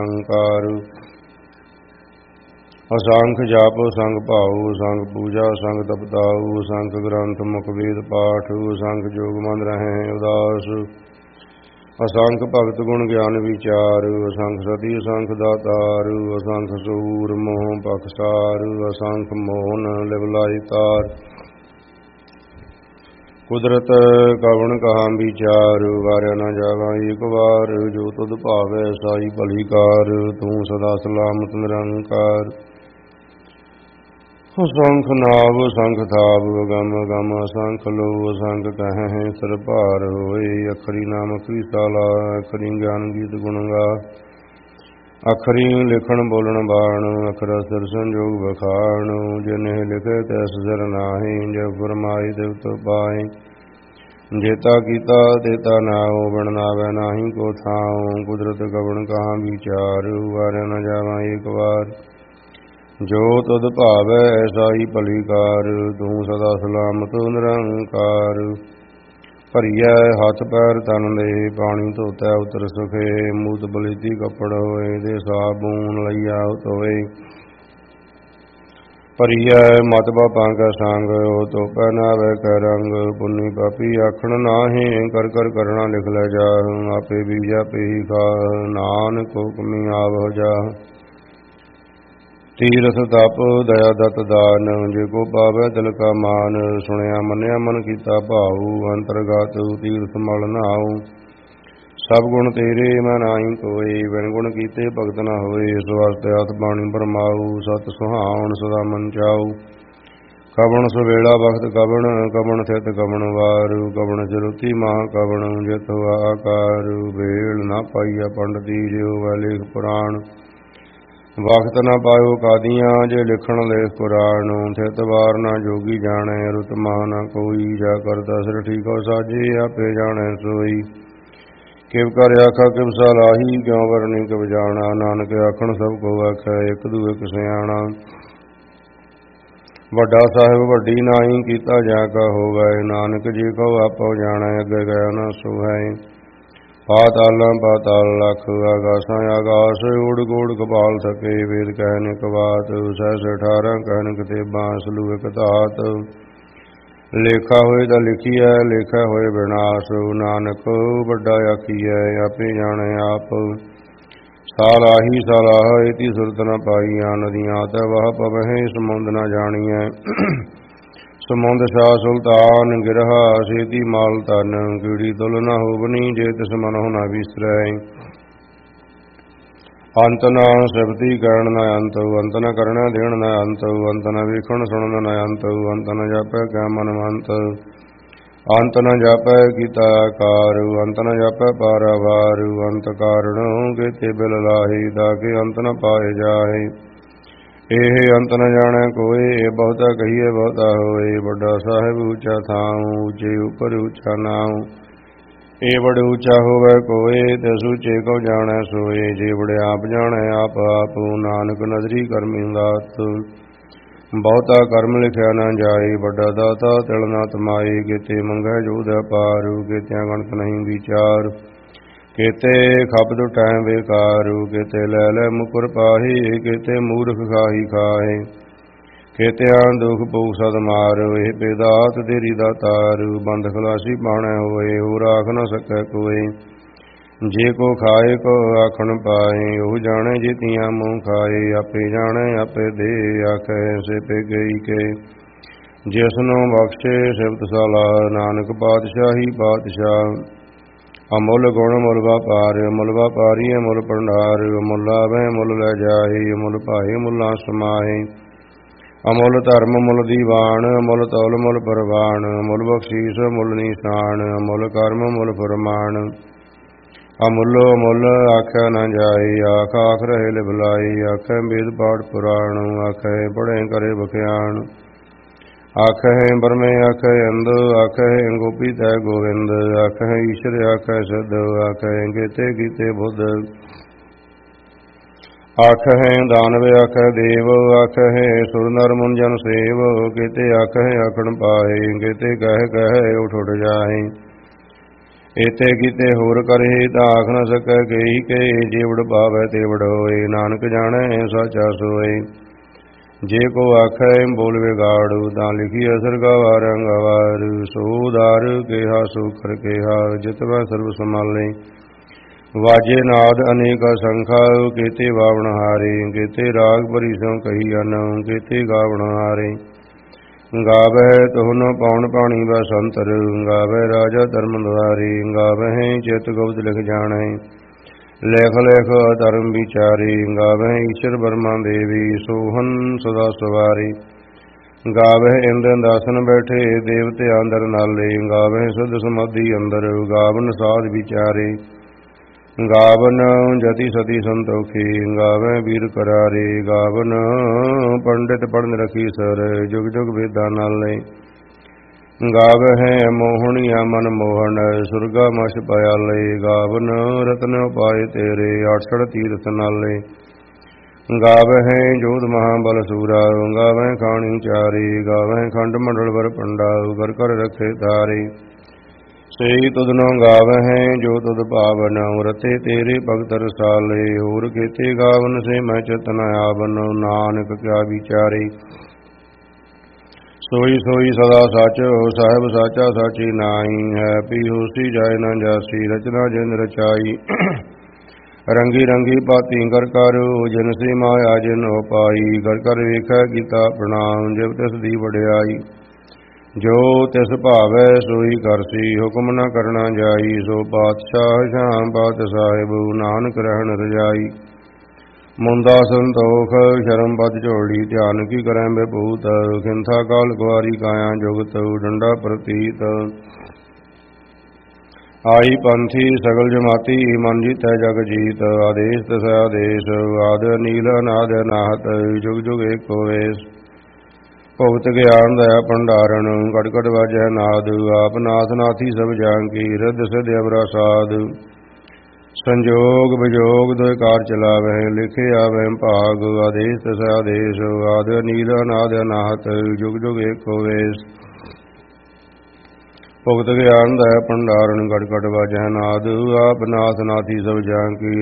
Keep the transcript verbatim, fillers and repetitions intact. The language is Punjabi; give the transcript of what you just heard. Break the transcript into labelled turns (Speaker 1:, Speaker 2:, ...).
Speaker 1: ਅਹੰਕਾਰ। ਅਸੰਖ ਜਪ ਸੰਗ ਭਾਉ, ਸੰਗ ਪੂਜਾ ਸੰਗ ਤਪਤਾਉ, ਸੰਖ ਗ੍ਰੰਥ ਮੁਖ ਵੇਦ ਪਾਠ, ਸੰਖ ਜੋਗ ਮਨ ਰਹੇ ਉਦਾਸ। ਅਸੰਖ ਭਗਤ ਗੁਣ ਗਿਆਨ ਵਿਚਾਰ, ਅਸੰਖ ਸਤੀ ਅਸੰਖ ਦਾਤਾਰ, ਅਸੰਖ ਸੂਰ ਮੋਹ ਪਖਸਾਰ, ਅਸੰਖ ਮੋਹਨ ਲਿਵਲਾਈ ਤਾਰ। ਕੁਦਰਤ ਕਵਣ ਕਹਾ ਵਿਚਾਰ, ਵਾਰਿਆ ਨਾ ਜਾਵਾ ਏਕ ਵਾਰ, ਜੋ ਤੁਧ ਭਾਵੈ ਸਾਈ ਭਲੀ ਕਾਰ, ਤੂੰ ਸਦਾ ਸਲਾਮਤ ਨਿਰੰਕਾਰ। ਅਸੰਖ ਨਾਵ ਅਸੰਖ ਥਾਵ, ਅਗਮ ਅਗਮ ਅਸੰਖ ਲੋ, ਅਸੰਖ ਕਹਿ ਸਿਰ ਭਾਰ ਹੋਏ। ਅਖਰੀ ਨਾਮ ਅਖਰੀ ਸਾਲਾ, ਅਖਰੀ ਗਿਆਨ ਗੀਤ ਗੁਣ ਗਾ, ਅਖਰੀ ਲਿਖਣ ਬੋਲਣ ਬਾਣ, ਅਖਰਾ ਸਿਰ ਸੰਜੋਗ ਬਖਾਣ। ਜਿਨੇ ਲਿਖੇ ਤੈਸ ਸਿਰ ਨਾਹੀ, ਜੇ ਫਰਮਾਈ ਤਿਵ ਤੋ ਪਾਏ। ਜੇਤਾ ਕੀਤਾ ਤੇਤਾ ਨਾਉ, ਬਣ ਨਾਵੈ ਨਾਹੀ ਕੋ ਥਾਉ। ਕੁਦਰਤ ਕਵਣ ਕਹਾ ਵਿਚਾਰ, ਵਾਰਿਆ ਨਾ ਜਾਵਾ ਏਕ ਵਾਰ, ਜੋ ਤੁਧ ਭਾਵੈ ਐਸਾ ਹੀ ਭਲੀ ਕਾਰ, ਤੂੰ ਸਦਾ ਸਲਾਮਤ ਨਿਰੰਕਾਰ। ਭਰੀਐ ਹੱਥ ਪੈਰ ਤਨ ਦੇ, ਪਾਣੀ ਧੋਤੈ ਉਤਰ ਸੁਖੇ। ਮੂਤ ਬਲੀਤੀ ਕੱਪੜ ਹੋਏ, ਦੇ ਸਾਬੂਨ ਲਈਆ ਧੋਏ। ਭਰੀਐ ਮਤ ਬਾਪਾਂ ਕੈ ਸੰਗ, ਧੋ ਪਹਿਨਾਵੈ ਕੈ ਰੰਗ। ਪੁੰਨੀ ਪਾਪੀ ਆਖਣ ਨਾਹੀਂ, ਕਰ ਕਰ ਕਰਣਾ ਲਿਖ ਲੈ ਜਾਹੁ। ਆਪੇ ਬੀਜ ਆਪੇ ਹੀ ਖਾਹੁ, ਨਾਨਕ ਹੁਕਮੀ ਆਵਹੁ ਜਾਹੁ। ਤੀਰਥ ਤਪ ਦਇਆ ਦਤ ਦਾਨ, ਜੇ ਕੋ ਪਾਵੈ ਦਿਲ ਕਾ ਮਾਨ। ਸੁਣਿਆ ਮੰਨਿਆ ਮਨ ਕੀਤਾ ਭਾਉ, ਅੰਤਰਗਤ ਤੀਰਥ ਮਲ ਨਾਉ। ਸਭ ਗੁਣ ਤੇਰੇ ਮੈਂ ਨਾਹੀ ਕੋਇ, ਬਿਨ ਗੁਣ ਕੀਤੇ ਭਗਤ ਨ ਹੋਏ। ਇਸ ਵਾਸਤੇ ਹੱਥ ਬਾਣੀ ਭਰਮਾਉ, ਸਤ ਸੁਹਾਵਣ ਸਦਾ ਮਨ ਚਾਉ। ਕਵਣ ਸੁਵੇਲਾ ਵਖਤ ਕਵਣ, ਕਵਣ ਥਿਤ ਕਵਣ ਵਾਰ। ਕਵਣ ਚਰੁਤੀ ਮਹਾ ਕਵਣ, ਜਿਤ ਹੋਆ ਆਕਾਰ। ਵੇਲ ਨਾ ਪਾਈਆ ਪੰਡਤੀ, ਜਿਉ ਵੈ ਲੇਖ ਪੁਰਾਣ। ਵਖਤ ਨਾ ਪਾਇਓ ਕਾਦੀਆਂ, ਜੇ ਲਿਖਣ ਲੇਖ ਕੁਰਾਨ। ਥਿਤ ਵਾਰ ਨਾ ਜੋਗੀ ਜਾਣੈ, ਰੁਤ ਮਹਾ ਨਾ ਕੋਈ। ਜਾ ਕਰਦਾ ਸਿਰ ਠੀਕੋ ਸਾਜੇ, ਆਪੇ ਜਾਣੈ ਸੋਈ। ਕਿਵ ਕਰ ਆਖਾ ਕਿਵ ਸਲਾਹੀ, ਕਿਉ ਵਰਣੀ ਕਿਵ ਜਾਣਾ। ਨਾਨਕ ਆਖਣ ਸਭ ਕੋ ਆਖੈ, ਇਕ ਦੂ ਇਕ ਸਿਆਣਾ। ਵੱਡਾ ਸਾਹਿਬ ਵੱਡੀ ਨਾਹੀ, ਕੀਤਾ ਜਾ ਕਾ ਹੋਵੈ। ਨਾਨਕ ਜੀ ਕਉ ਆਪੋ ਜਾਣੈ, ਅੱਗੇ ਗਿਆ ਨਾ ਸੋਹੈ। ਪਾਤਾਲਾਂ ਪਾਤਾਲ ਲਖ, ਆਗਾਸਾਂ ਆਗਾਸ। ਊੜ ਗੂੜ ਕਪਾਲ ਥਕੇ, ਵੇਦ ਕਹਿਨ ਇਕ ਬਾਤ। ਸਹਿਸ ਅਠਾਰਾਂ ਕਹਿਨ ਕਿਤੇਬਾਂ, ਸਲੂ ਇਕ ਧਾਤ। ਲੇਖਾ ਹੋਏ ਤਾਂ ਲਿਖੀਐ, ਲੇਖਾ ਹੋਏ ਵਿਨਾਸ਼। ਨਾਨਕ ਵੱਡਾ ਆਖੀਐ, ਆਪੇ ਜਾਣੈ ਆਪ। ਸਾਲਾਹੀ ਸਲਾਹ, ਏਤੀ ਸੁਰਤ ਨ ਪਾਈਆਂ। ਨਦੀਆਂ ਤੈ ਵਾਹ ਪਵਹਿ, ਸਮੁੰਦ ਨ ਜਾਣੀਐ। ਸਮੁੰਦ ਸ਼ਾਹ ਸੁਲਤਾਨ, ਗਿਰਹਾ ਸੇਤੀ ਮਾਲ ਤਨ। ਕੀੜੀ ਤੁਲ ਨ ਹੋਵਨੀ, ਜੇ ਤਿਸ ਮਨਹੁ ਨ ਵਿਸਰੈ। ਅੰਤ ਨ ਸਿਫਤੀ ਕਹਿਣ ਨ ਅੰਤ, ਅੰਤ ਨ ਕਰਣਾ ਦੇਣ ਨ ਅੰਤ। ਅੰਤ ਨ ਵੇਖਣ ਸੁਣਨ ਨ ਅੰਤ, ਅੰਤ ਨ ਜਾਪੈ ਕੈ ਮਨਵੰਤ। ਅੰਤ ਨ ਜਾਪੈ ਕੀਤਾ ਆਕਾਰ, ਅੰਤ ਨ ਜਾਪੈ ਪਾਰਾਵਾਰ। ਅੰਤ ਕਾਰਣ ਕੇਤੇ ਬਿਲ ਲਾਹੀ, ਤਾਕੇ ਅੰਤ ਨ ਪਾਏ ਜਾਹੇ। ਇਹ ਅੰਤ ਨ ਜਾਣੈ ਕੋਇ, ਇਹ ਬਹੁਤਾ ਕਹੀਏ ਬਹੁਤਾ ਹੋਏ। ਵੱਡਾ ਸਾਹਿਬ ਉੱਚਾ ਥਾਉ, ਉੱਚੇ ਉਪਰ ਉੱਚਾ ਨਾਉ। ਇਹ ਬੜੇ ਉੱਚਾ ਹੋਵੈ ਕੋਇ, ਤਿਸ ਉੱਚੇ ਕਉ ਜਾਣੈ ਸੋਏ। ਜੇ ਬੜੇ ਆਪ ਜਾਣੈ ਆਪ ਆਪ, ਨਾਨਕ ਨਦਰੀ ਕਰਮੀ ਦਾਤ। ਬਹੁਤਾ ਕਰਮ ਲਿਖਿਆ ਨ ਜਾਏ, ਵੱਡਾ ਦਾਤਾ ਤਿਲ ਨ ਤਮਾਏ। ਕਿਤੇ ਮੰਗੈ ਜੋਧਿ ਅਪਾਰ, ਕਿਤਿਆਂ ਗਣਤ ਨਹੀਂ ਵਿਚਾਰ। ਕੇਤੇ ਖਪਤ ਟੈਮ ਬੇਕਾਰ, ਕੇਤੇ ਲੈ ਲੈ ਮੁਕਰ ਪਾਹੀ। ਕੇਤੇ ਮੂਰਖ ਖਾਹੀ ਖਾਹੇ, ਕੇਤਿਆਂ ਦੁਖ ਭੋਗ ਸਦ ਮਾਰ। ਇਹ ਬੇਦਾਤ ਤੇਰੀ ਦਾਤਾਰ, ਬੰਦ ਖਲਾਸੀ ਪਾਣੈ ਹੋਏ। ਹੋਰ ਆਖ ਨ ਸਕੈ ਕੋਇ, ਜੇ ਕੋ ਖਾਏ ਕੋ ਆਖਣ ਪਾਏ। ਉਹ ਜਾਣੈ ਜੀਤੀਆਂ ਮੂੰਹ ਖਾਏ, ਆਪੇ ਜਾਣੈ ਆਪੇ ਦੇ। ਆਖੈ ਸੇ ਪੇ ਗਈ ਕੇ, ਜਿਸਨੂੰ ਬਖਸ਼ੇ ਸਿਫਤ ਸਲਾਹ। ਨਾਨਕ ਪਾਤਸ਼ਾਹੀ ਪਾਤਸ਼ਾਹ, ਅਮੁੱਲ ਗੁਣ ਮੁੱਲ ਵਾਪਾਰ। ਅਮੁੱਲ ਵਾਪਾਰੀ ਅਮੁੱਲ ਭੰਡਾਰ, ਅਮੁੱਲ ਆਵੈ ਮੁੱਲ ਲੈ ਜਾਏ। ਅਮੁੱਲ ਭਾਏ ਮੁੱਲਾਂ ਸਮਾਏ। ਅਮੁੱਲ ਧਰਮ ਮੁੱਲ ਦੀਵਾਨ, ਅਮੁੱਲ ਤੌਲ ਮੁੱਲ ਪ੍ਰਵਾਨ। ਅਮੁੱਲ ਬਖਸ਼ੀਸ ਮੁੱਲ ਨੀਸਾਨ, ਅਮੁੱਲ ਕਰਮ ਮੁੱਲ ਫਰਮਾਨ। ਅਮੁੱਲੋ ਅਮੁੱਲ ਆਖਿਆ ਨ ਜਾਏ, ਆਖ ਆਖ ਰਹੇ ਲਿਵਲਾਈ। ਆਖੈ ਵੇਦ ਪਾਠ ਪੁਰਾਣ, ਆਖੈ ਪੜ੍ਹੇ ਕਰੇ ਬਖਿਆਣ। ਆਖਹਿ ਬਰਮੇ ਆਖਹਿ ਅੰਧ, ਆਖਹਿ ਗੋਪੀ ਤੈ ਗੋਵਿੰਦ। ਆਖਹਿ ਈਸ਼ਰ ਆਖਹਿ ਸਿੱਧ, ਆਖਹਿ ਕੇਤੇ ਕੀਤੇ ਬੁੱਧ। ਆਖਹਿ ਦਾਨਵ ਆਖਹਿ ਦੇਵ, ਆਖਹਿ ਸੁਰ ਨਰ ਮੁਨ ਜਨ ਸੇਵ। ਕੇਤੇ ਆਖਹਿ ਆਖਣ ਪਾਏ, ਕੇਤੇ ਕਹਿ ਕਹਿ ਉਠ ਉਠ ਜਾਏ। एते कीते होर करे ताख न सकै केही के जेवड़ पावै तेवड़ होए नानक जानै साचा सोए जे को आखै बोल विगाड़ू तां लिखी असर गवार अंगवार सो उदार केहा सो कर केहा जित मैं सर्व संभाले वाजे नाद अनेक संखा केते बावण हारे केते राग भरी सो कही अन केते गावण हारे गावै तुहन पौन पाणी बसंतर गावै राजा धर्म द्वारी गावै चित गुप्त लिख जानै लेख लेख धर्म विचारी गावै ईश्वर ब्रह्मा देवी सोहन सदा सवारी गावै इंद्र दासन बैठे देवते अंदर नाले गावै सुध समाधि अंदर गावन साध विचारे गावन जति सती संतोखी गावै वीर करारे गावन पंडित पढ़न रखी सर जुग जुग वेदा नाले गावै मोहनिया मन मोहन सुरगा मश पयाले गावन रतन उपाय तेरे अठसठ तीर्थ नाले गावै जोध महाबल सूरा गावै खाणी चारी गावै खंड मंडल वर पंडा कर कर रखे तारे सही तुदनो गावै जो तुद पावन रते तेरे भगत रसाले होर केते गावन से मैं चतन आवन नानक क्या विचारे सोई सोई सदा साचो साहिब साचा साची नाई है पी होसी जाय न जासी रचना जिन रचाई रंगी रंगी पाती कर कर जिन से माया जिन हो पाई कर कर वेखै गीता प्रणाम जब तिस दी वड्याई जो तिस भावै सोई करसी हुक्म न करना जाई सो पातशाह श्याम पात साहिब नानक रहन रजाई मुंदा संतोख शरम पद झोड़ी ध्यान की करें बेभूत खिंथा काल कुआरी काया जुगत डंडा प्रतीत आई पंथी सगल जमाती मन जीतै जग जीत आदेश तस आदेश आद नील अनाद अनाहत जुग जुग एक वेश भुगत ज्ञान दया भंडारण कट कट वाजै नाद आप नाथ नाथी सब जानकी रिद्ध सिद्ध अवरा साध संजोग विजोग दुय कार चलावै लिखे आवै भाग आदेश तस आदेश आद नील अनाद अनाहत जुग जुग एक वेश भुगत ज्ञान दया भंडारण कट कट वाजै नाद आप नाथ नाथी सब जानकी